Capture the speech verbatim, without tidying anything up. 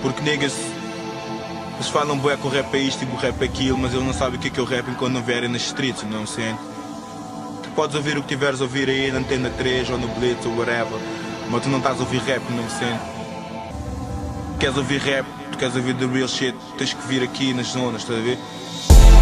Porque niggas, eles falam bué que o rap é isto e que o rap é aquilo, mas eles não sabem o que é que é o rap enquanto não vierem nas streets, não sei. Tu podes ouvir o que tiveres a ouvir aí na Antena três ou no Blitz ou whatever, mas tu não estás a ouvir rap, não sei. Queres ouvir rap, tu queres ouvir the real shit, tens que vir aqui nas zonas, estás a ver?